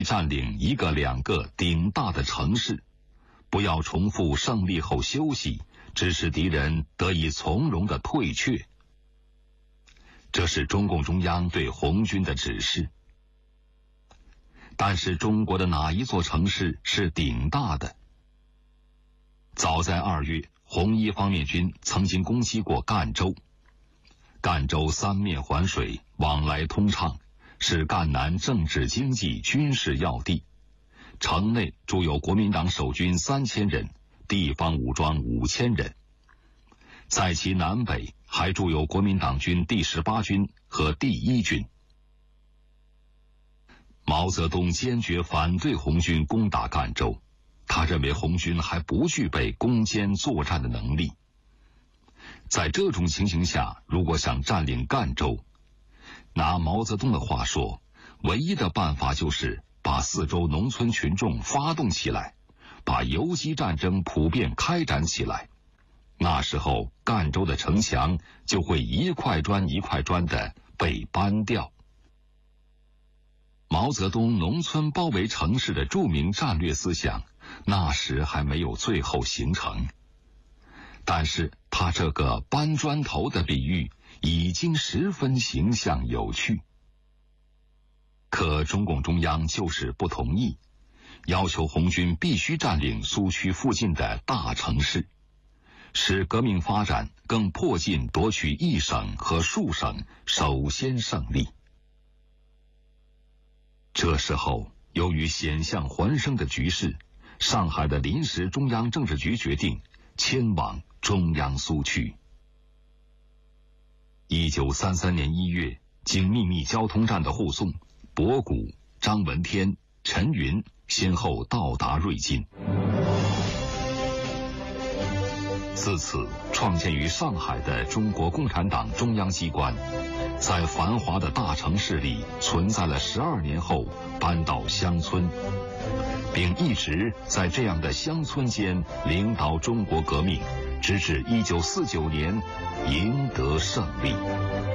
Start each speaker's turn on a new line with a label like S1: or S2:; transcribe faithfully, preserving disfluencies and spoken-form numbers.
S1: 占领一个两个顶大的城市，不要重复胜利后休息，致使敌人得以从容的退却。这是中共中央对红军的指示。但是中国的哪一座城市是顶大的？早在二月，红一方面军曾经攻击过赣州。赣州三面环水，往来通畅，是赣南政治、经济、军事要地。城内驻有国民党守军三千人，地方武装五千人。在其南北还驻有国民党军第十八军和第一军。毛泽东坚决反对红军攻打赣州，他认为红军还不具备攻坚作战的能力。在这种情形下，如果想占领赣州，拿毛泽东的话说，唯一的办法就是把四周农村群众发动起来，把游击战争普遍开展起来。那时候赣州的城墙就会一块砖一块砖的被搬掉。毛泽东农村包围城市的著名战略思想，那时还没有最后形成。但是他这个搬砖头的比喻已经十分形象有趣。可中共中央就是不同意，要求红军必须占领苏区附近的大城市，使革命发展更迫近夺取一省和数省首先胜利。这时候，由于险象环生的局势，上海的临时中央政治局决定迁往中央苏区。一九三三年一月，经秘密交通站的护送，博古、张闻天、陈云先后到达瑞金。自此，创建于上海的中国共产党中央机关，在繁华的大城市里存在了十二年后，搬到乡村，并一直在这样的乡村间领导中国革命，直至一九四九年赢得胜利。